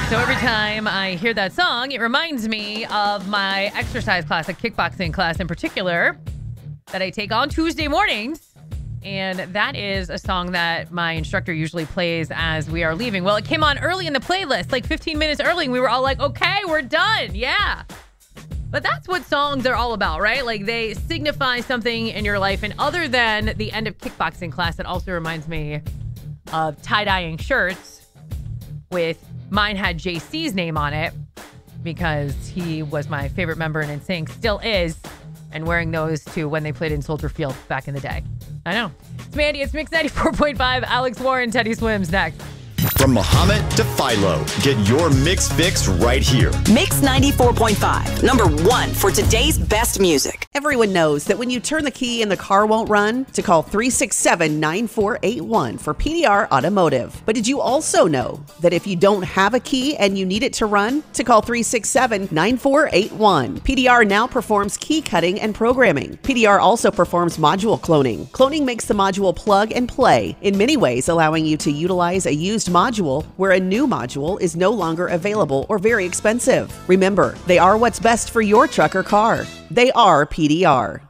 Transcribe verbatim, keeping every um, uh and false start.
So every time I hear that song, it reminds me of my exercise class, a kickboxing class in particular, that I take on Tuesday mornings. And that is a song that my instructor usually plays as we are leaving. Well, it came on early in the playlist, like fifteen minutes early, and we were all like, okay, we're done. Yeah. But that's what songs are all about, right? Like they signify something in your life. And other than the end of kickboxing class, it also reminds me of tie-dyeing shirts with mine had J C's name on it because he was my favorite member in N Sync, still is, and wearing those to when they played in Soldier Field back in the day. I know. It's Mandy. It's Mix ninety-four point five. Alex Warren, Teddy Swims next. From Muhammad to Philo, get your mix fix right here. Mix ninety-four point five, number one for today's best music. Everyone knows that when you turn the key and the car won't run, to call three six seven, nine four eight one for P D R Automotive. But did you also know that if you don't have a key and you need it to run, to call three six seven, nine four eight one. P D R now performs key cutting and programming. P D R also performs module cloning. Cloning makes the module plug and play, in many ways allowing you to utilize a used module where a new module is no longer available or very expensive. Remember, they are what's best for your truck or car. They are P D R.